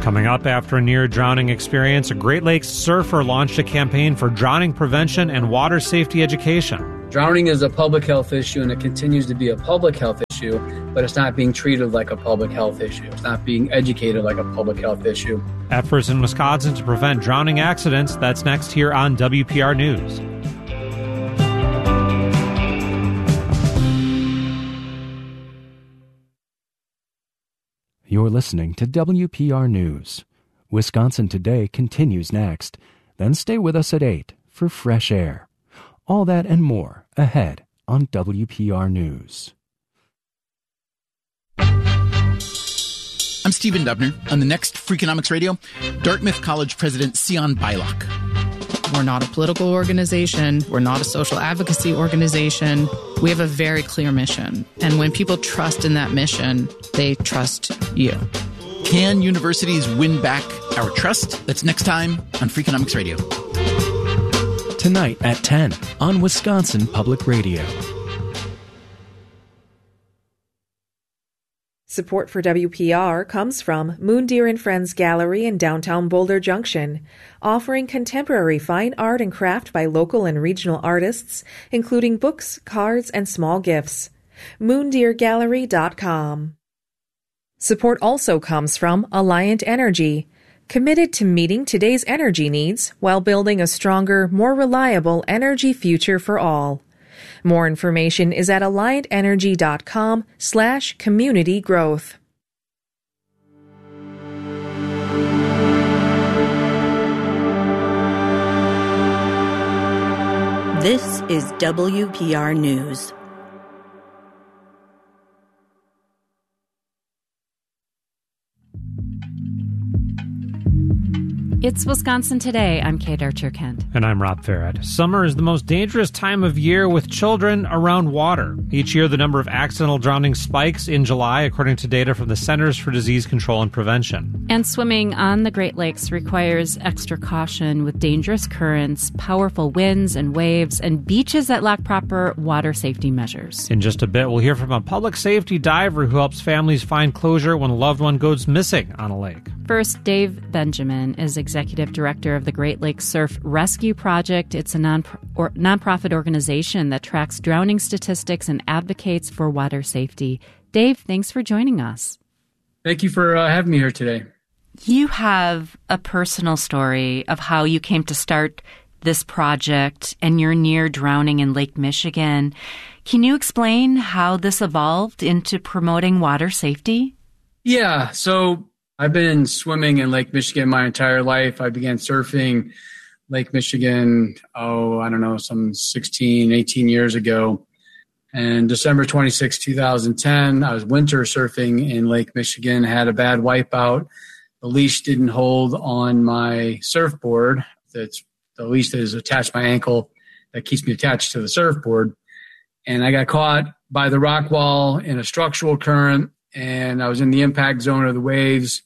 Coming up, after a near-drowning experience, a Great Lakes surfer launched a campaign for drowning prevention and water safety education. Drowning is a public health issue, and it continues to be a public health issue, but it's not being treated like a public health issue. It's not being educated like a public health issue. Efforts in Wisconsin to prevent drowning accidents. That's next here on WPR News. You're listening to WPR News. Wisconsin Today continues next. Then stay with us at 8 for Fresh Air. All that and more ahead on WPR News. I'm Stephen Dubner. On the next Freakonomics Radio, Dartmouth College President Sion Beilock. We're not a political organization. We're not a social advocacy organization. We have a very clear mission. And when people trust in that mission, they trust you. Can universities win back our trust? That's next time on Freakonomics Radio. Tonight at 10 on Wisconsin Public Radio. Support for WPR comes from Moon Deer and Friends Gallery in downtown Boulder Junction, offering contemporary fine art and craft by local and regional artists, including books, cards, and small gifts. moondeergallery.com. Support also comes from Alliant Energy, committed to meeting today's energy needs while building a stronger, more reliable energy future for all. More information is at alliantenergy.com/community growth. This is WPR News. It's Wisconsin Today. I'm Kate Archer-Kent. And I'm Rob Farrett. Summer is the most dangerous time of year with children around water. Each year, the number of accidental drowning spikes in July, according to data from the Centers for Disease Control and Prevention. And swimming on the Great Lakes requires extra caution with dangerous currents, powerful winds and waves, and beaches that lack proper water safety measures. In just a bit, we'll hear from a public safety diver who helps families find closure when a loved one goes missing on a lake. First, Dave Benjamin is Executive Director of the Great Lakes Surf Rescue Project. It's a nonprofit organization that tracks drowning statistics and advocates for water safety. Dave, thanks for joining us. Thank you for having me here today. You have a personal story of how you came to start this project, and you're near drowning in Lake Michigan. Can you explain how this evolved into promoting water safety? Yeah, so I've been swimming in Lake Michigan my entire life. I began surfing Lake Michigan, some 16, 18 years ago. And December 26, 2010, I was winter surfing in Lake Michigan, had a bad wipeout. The leash didn't hold on my surfboard. The leash that is attached to my ankle that keeps me attached to the surfboard. And I got caught by the rock wall in a structural current, and I was in the impact zone of the waves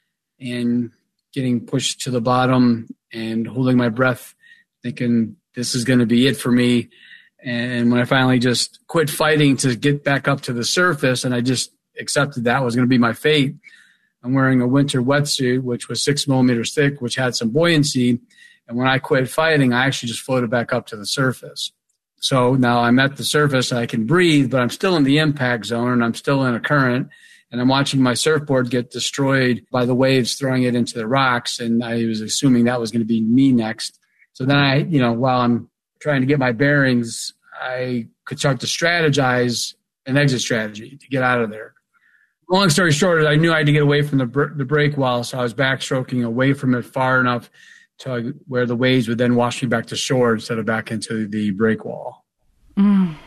and getting pushed to the bottom and holding my breath, thinking this is going to be it for me. And when I finally just quit fighting to get back up to the surface, and I just accepted that was going to be my fate, I'm wearing a winter wetsuit, which was 6 millimeters thick, which had some buoyancy. And when I quit fighting, I actually just floated back up to the surface. So now I'm at the surface and I can breathe, but I'm still in the impact zone and I'm still in a current. And I'm watching my surfboard get destroyed by the waves throwing it into the rocks. And I was assuming that was going to be me next. So then while I'm trying to get my bearings, I could start to strategize an exit strategy to get out of there. Long story short, I knew I had to get away from the break wall. So I was backstroking away from it far enough to where the waves would then wash me back to shore instead of back into the break wall. Mm.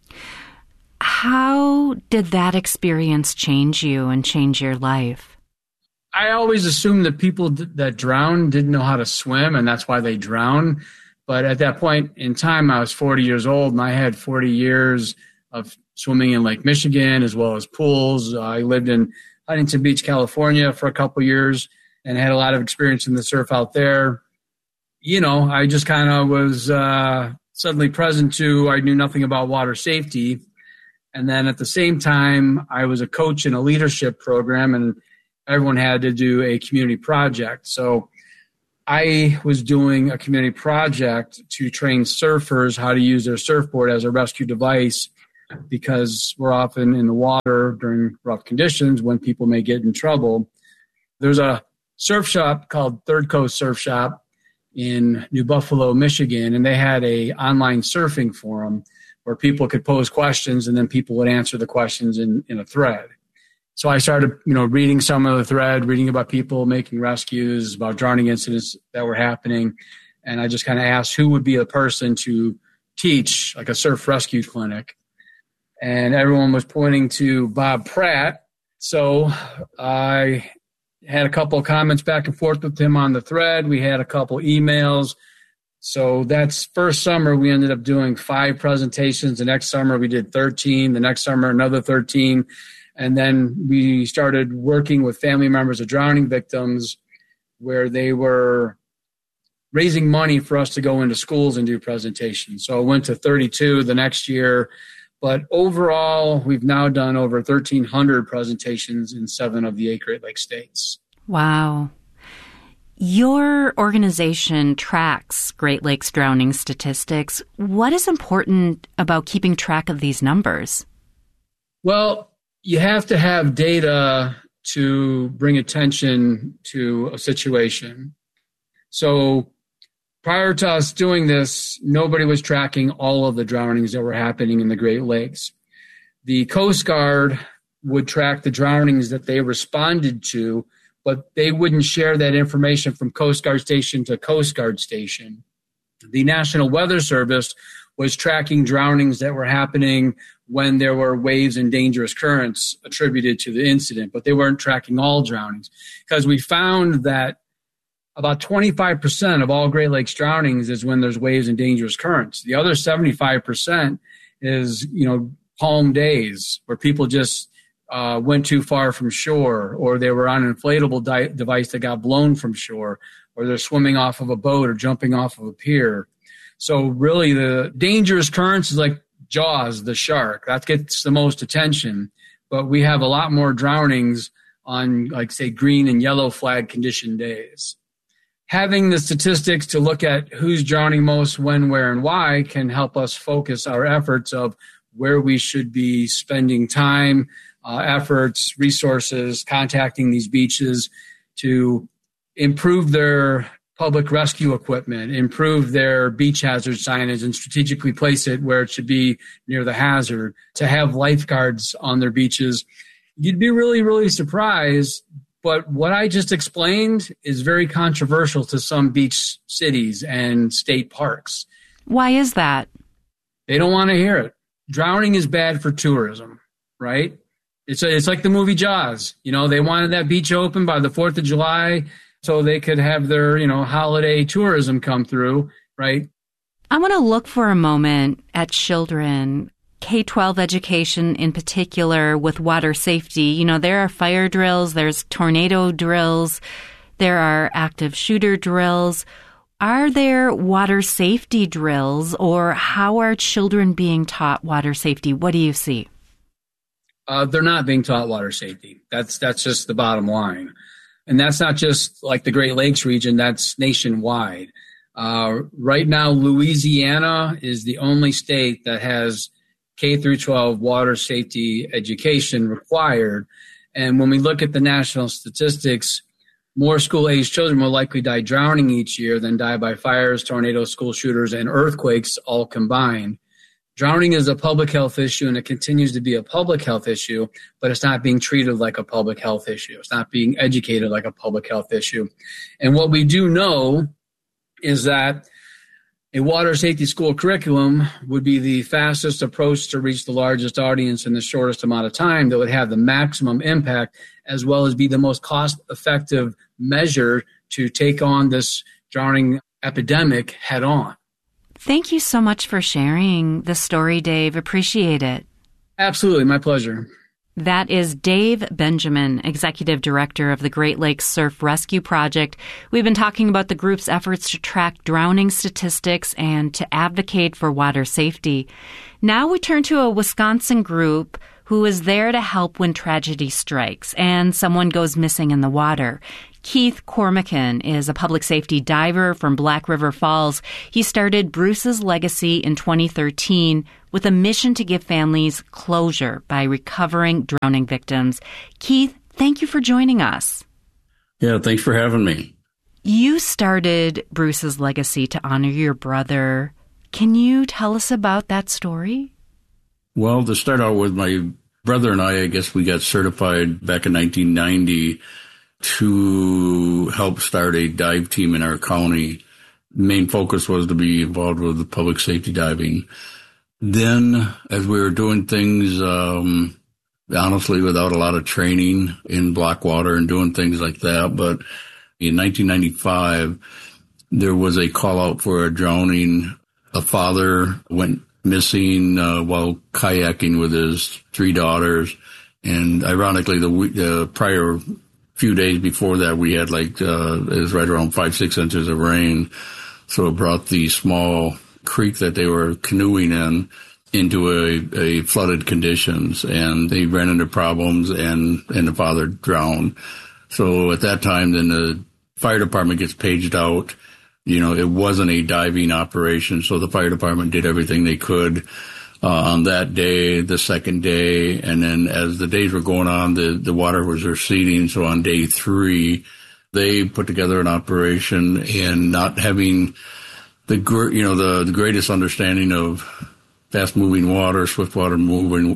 How did that experience change you and change your life? I always assumed that people that drown didn't know how to swim, and that's why they drown. But at that point in time, I was 40 years old, and I had 40 years of swimming in Lake Michigan as well as pools. I lived in Huntington Beach, California for a couple years and had a lot of experience in the surf out there. I just kind of was suddenly present to, I knew nothing about water safety. And then at the same time, I was a coach in a leadership program, and everyone had to do a community project. So I was doing a community project to train surfers how to use their surfboard as a rescue device, because we're often in the water during rough conditions when people may get in trouble. There's a surf shop called Third Coast Surf Shop in New Buffalo, Michigan, and they had a online surfing forum where people could pose questions and then people would answer the questions in a thread. So I started, reading some of the thread, reading about people making rescues, about drowning incidents that were happening. And I just kind of asked who would be the person to teach like a surf rescue clinic. And everyone was pointing to Bob Pratt. So I had a couple of comments back and forth with him on the thread. We had a couple emails. So that's first summer, we ended up doing 5 presentations. The next summer, we did 13. The next summer, another 13. And then we started working with family members of drowning victims where they were raising money for us to go into schools and do presentations. So I went to 32 the next year. But overall, we've now done over 1,300 presentations in 7 of the 8 Great Lakes states. Wow. Your organization tracks Great Lakes drowning statistics. What is important about keeping track of these numbers? Well, you have to have data to bring attention to a situation. So prior to us doing this, nobody was tracking all of the drownings that were happening in the Great Lakes. The Coast Guard would track the drownings that they responded to, but they wouldn't share that information from Coast Guard station to Coast Guard station. The National Weather Service was tracking drownings that were happening when there were waves and dangerous currents attributed to the incident, but they weren't tracking all drownings, because we found that about 25% of all Great Lakes drownings is when there's waves and dangerous currents. The other 75% is, calm days where people just went too far from shore, or they were on an inflatable device that got blown from shore, or they're swimming off of a boat or jumping off of a pier. So really the dangerous currents is like Jaws, the shark. That gets the most attention. But we have a lot more drownings on, like, say, green and yellow flag condition days. Having the statistics to look at who's drowning most, when, where, and why can help us focus our efforts of where we should be spending time, efforts, resources, contacting these beaches to improve their public rescue equipment, improve their beach hazard signage, and strategically place it where it should be near the hazard, to have lifeguards on their beaches. You'd be really, really surprised. But what I just explained is very controversial to some beach cities and state parks. Why is that? They don't want to hear it. Drowning is bad for tourism, right? It's like the movie Jaws. They wanted that beach open by the 4th of July so they could have their, holiday tourism come through, right? I want to look for a moment at children, K-12 education in particular, with water safety. There are fire drills, there's tornado drills, there are active shooter drills. Are there water safety drills, or how are children being taught water safety? What do you see? They're not being taught water safety. That's just the bottom line. And that's not just like the Great Lakes region, that's nationwide. Right now, Louisiana is the only state that has K through 12 water safety education required. And when we look at the national statistics, more school-aged children will likely die drowning each year than die by fires, tornadoes, school shooters, and earthquakes all combined. Drowning is a public health issue, and it continues to be a public health issue, but it's not being treated like a public health issue. It's not being educated like a public health issue. And what we do know is that a water safety school curriculum would be the fastest approach to reach the largest audience in the shortest amount of time that would have the maximum impact, as well as be the most cost-effective measure to take on this drowning epidemic head on. Thank you so much for sharing the story, Dave. Appreciate it. Absolutely. My pleasure. That is Dave Benjamin, Executive Director of the Great Lakes Surf Rescue Project. We've been talking about the group's efforts to track drowning statistics and to advocate for water safety. Now we turn to a Wisconsin group who who is there to help when tragedy strikes and someone goes missing in the water. Keith Cormican is a public safety diver from Black River Falls. He started Bruce's Legacy in 2013 with a mission to give families closure by recovering drowning victims. Keith, thank you for joining us. Yeah, thanks for having me. You started Bruce's Legacy to honor your brother. Can you tell us about that story? Well, to start out with, my brother and I guess we got certified back in 1990 to help start a dive team in our county. The main focus was to be involved with the public safety diving. Then, as we were doing things, honestly, without a lot of training in black water and doing things like that, but in 1995, there was a call out for a drowning. A father went missing while kayaking with his 3 daughters. And ironically, the prior few days before that, we had it was right around 5-6 inches of rain. So it brought the small creek that they were canoeing in into a flooded conditions, and they ran into problems, and the father drowned. So at that time, then the fire department gets paged out. It wasn't a diving operation, so the fire department did everything they could on that day, the second day, and then as the days were going on, the water was receding. So on day 3, they put together an operation, and not having the greatest understanding of fast moving water, swift water movement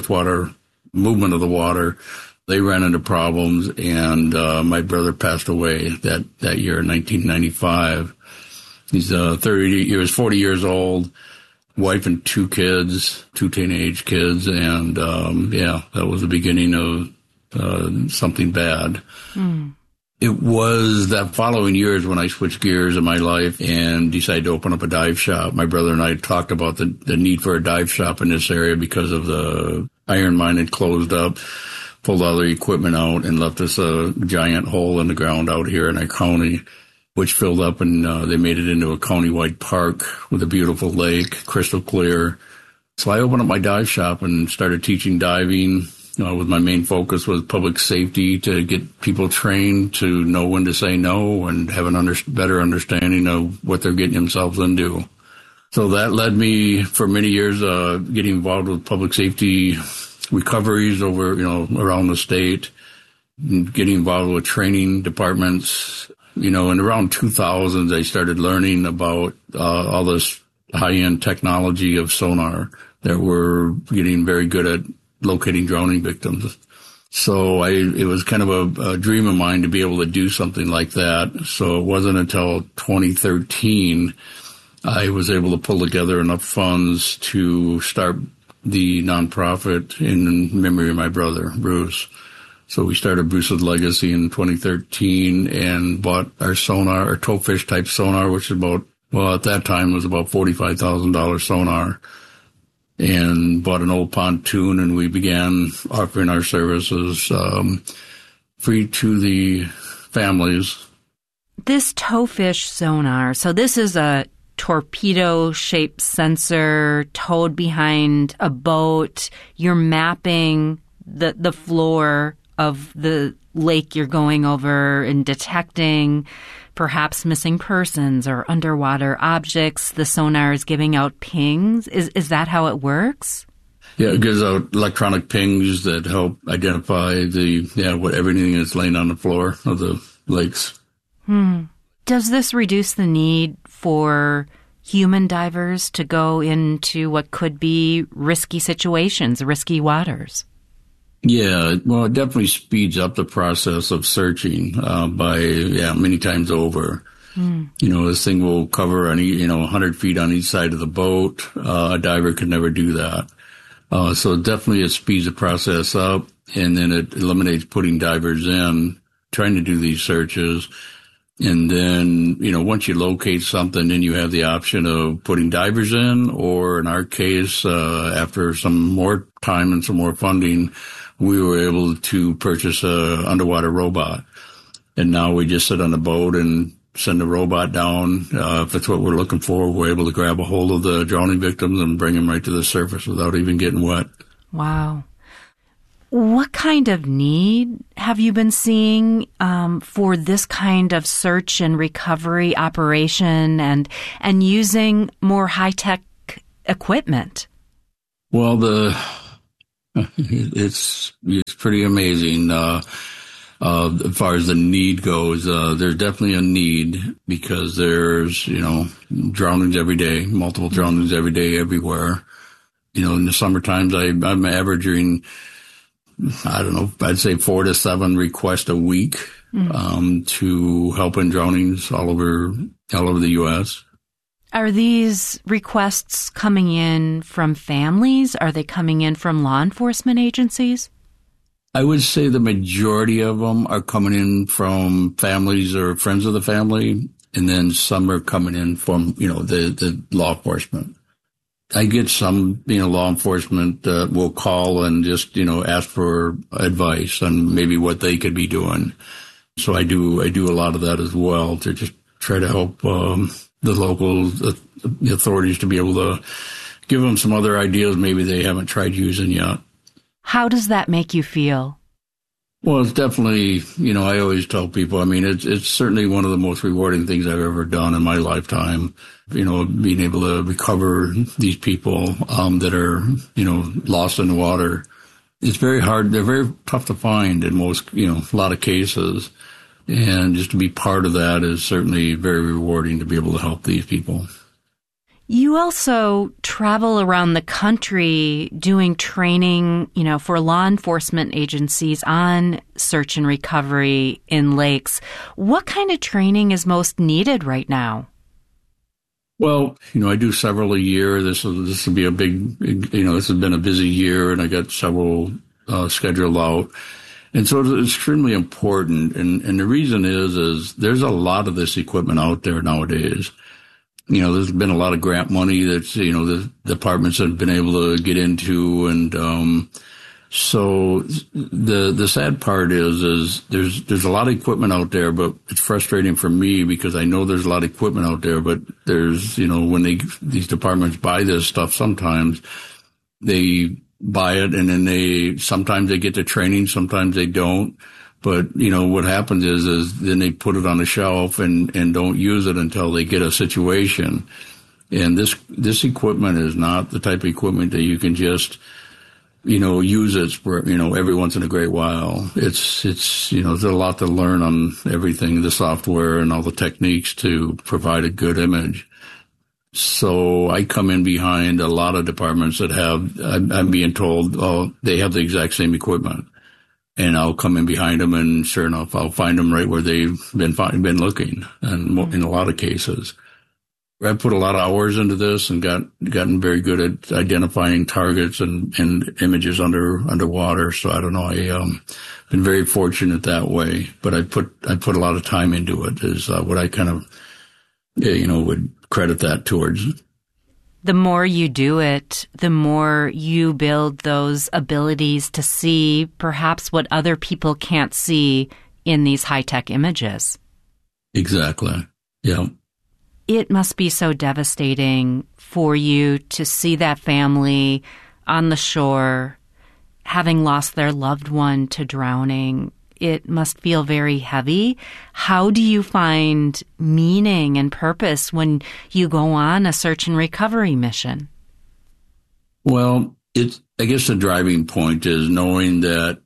of the water, they ran into problems, and my brother passed away that year in 1995. He's 40 years old, wife and 2 kids, 2 teenage kids, and that was the beginning of something bad. Mm. It was that following years when I switched gears in my life and decided to open up a dive shop. My brother and I talked about the need for a dive shop in this area because of the iron mine had closed up, pulled all the equipment out, and left us a giant hole in the ground out here in our county, which filled up, and they made it into a county-wide park with a beautiful lake, crystal clear. So I opened up my dive shop and started teaching diving. With my main focus was public safety, to get people trained to know when to say no and have a better understanding of what they're getting themselves into. So that led me for many years getting involved with public safety recoveries over, around the state, and getting involved with training departments. In around 2000, I started learning about all this high-end technology of sonar that we're getting very good at locating drowning victims. So it was kind of a dream of mine to be able to do something like that. So it wasn't until 2013 I was able to pull together enough funds to start the nonprofit in memory of my brother, Bruce. So we started Bruce's Legacy in 2013 and bought our sonar, our towfish type sonar, which is at that time was about $45,000 sonar, and bought an old pontoon, and we began offering our services free to the families. This towfish sonar, so this is a torpedo-shaped sensor towed behind a boat. You're mapping the floor of the lake you're going over and detecting perhaps missing persons or underwater objects. The sonar is giving out pings. Is that how it works? Yeah, it gives out electronic pings that help identify what everything is laying on the floor of the lakes. Does this reduce the need for human divers to go into what could be risky situations, risky waters? Yeah, well, it definitely speeds up the process of searching by many times over. This thing will cover 100 feet on each side of the boat. A diver could never do that. So definitely it speeds the process up, and then it eliminates putting divers in, trying to do these searches. And then, once you locate something, then you have the option of putting divers in, or in our case, after some more time and some more funding, we were able to purchase a underwater robot. And now we just sit on the boat and send the robot down. If it's what we're looking for, we're able to grab a hold of the drowning victims and bring them right to the surface without even getting wet. Wow. What kind of need have you been seeing for this kind of search and recovery operation and using more high-tech equipment? Well, it's pretty amazing. As far as the need goes, there's definitely a need because there's, drownings every day, multiple drownings every day, everywhere. In the summer times, I'm averaging, I'd say 4 to 7 requests a week, to help in drownings all over the U.S. Are these requests coming in from families? Are they coming in from law enforcement agencies? I would say the majority of them are coming in from families or friends of the family, and then some are coming in from, the law enforcement. I get some, law enforcement will call and just, ask for advice on maybe what they could be doing. So I do a lot of that as well to just try to help the local authorities to be able to give them some other ideas maybe they haven't tried using yet. How does that make you feel? Well, it's definitely, I always tell people, it's certainly one of the most rewarding things I've ever done in my lifetime, being able to recover these people that are, lost in the water. It's very hard. They're very tough to find in most, a lot of cases. And just to be part of that is certainly very rewarding to be able to help these people. You also travel around the country doing training, for law enforcement agencies on search and recovery in lakes. What kind of training is most needed right now? Well, I do several a year. This will be a big, this has been a busy year, and I got several scheduled out. And so it's extremely important. And the reason is there's a lot of this equipment out there nowadays. There's been a lot of grant money that's, the departments have been able to get into. And, so the sad part is there's a lot of equipment out there, but it's frustrating for me because I know there's a lot of equipment out there, but there's, when these departments buy this stuff, sometimes they buy it and then sometimes they get the training, sometimes they don't. But, what happens is then they put it on the shelf and don't use it until they get a situation. And this equipment is not the type of equipment that you can just, use it for, every once in a great while. It's, there's a lot to learn on everything, the software and all the techniques to provide a good image. So I come in behind a lot of departments that I'm being told, they have the exact same equipment. And I'll come in behind them, and sure enough, I'll find them right where they've been looking. And in a lot of cases, I've put a lot of hours into this and gotten very good at identifying targets and images underwater. So I don't know. Been very fortunate that way. But I put a lot of time into it. Is what I kind of would credit that towards. The more you do it, the more you build those abilities to see perhaps what other people can't see in these high-tech images. Exactly. Yeah. It must be so devastating for you to see that family on the shore, having lost their loved one to drowning. It must feel very heavy. How do you find meaning and purpose when you go on a search and recovery mission? Well, I guess the driving point is knowing that,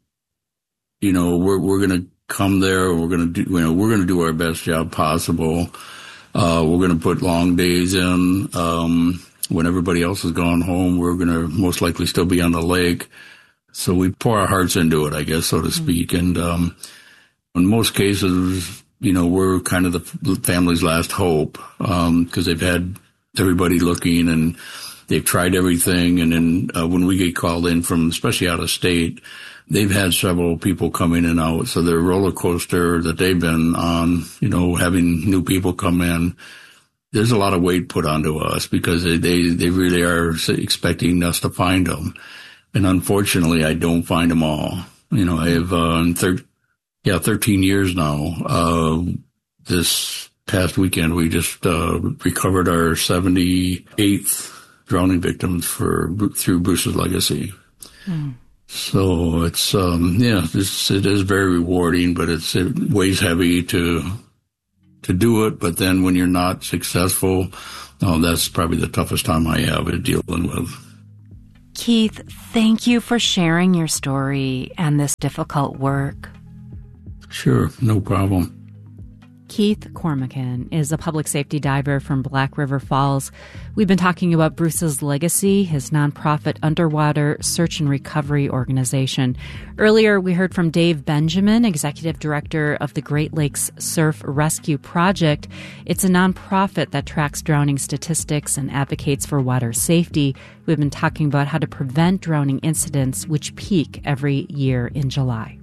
we're going to come there. We're going to do, we're going to do our best job possible. We're going to put long days in. When everybody else has gone home, we're going to most likely still be on the lake. So we pour our hearts into it, I guess, so to speak. And in most cases, we're kind of the family's last hope because they've had everybody looking and they've tried everything. And then when we get called in from, especially out of state, they've had several people come in and out. So their roller coaster that they've been on, having new people come in, there's a lot of weight put onto us because they really are expecting us to find them. And unfortunately, I don't find them all. I have 13 years now. This past weekend, we just recovered our 78th drowning victims through Bruce's Legacy. So it's, it is very rewarding, but it weighs heavy to do it. But then when you're not successful, that's probably the toughest time I have dealing with. Keith, thank you for sharing your story and this difficult work. Sure, no problem. Keith Cormican is a public safety diver from Black River Falls. We've been talking about Bruce's legacy, his nonprofit underwater search and recovery organization. Earlier, we heard from Dave Benjamin, executive director of the Great Lakes Surf Rescue Project. It's a nonprofit that tracks drowning statistics and advocates for water safety. We've been talking about how to prevent drowning incidents, which peak every year in July.